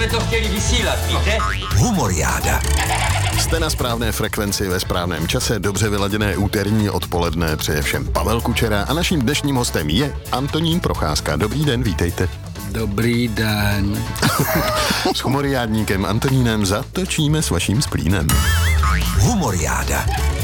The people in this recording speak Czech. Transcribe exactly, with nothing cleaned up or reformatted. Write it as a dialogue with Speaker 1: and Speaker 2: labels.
Speaker 1: jsme to chtěli vysílat, víte?
Speaker 2: Humoriáda.
Speaker 3: Jste na správné frekvenci ve správném čase, dobře vyladěné úterní odpoledne přeje všem Pavel Kučera a naším dnešním hostem je Antonín Procházka. Dobrý den, vítejte.
Speaker 4: Dobrý den.
Speaker 3: S humoriádníkem Antonínem zatočíme s vaším splínem.
Speaker 2: Humoriáda.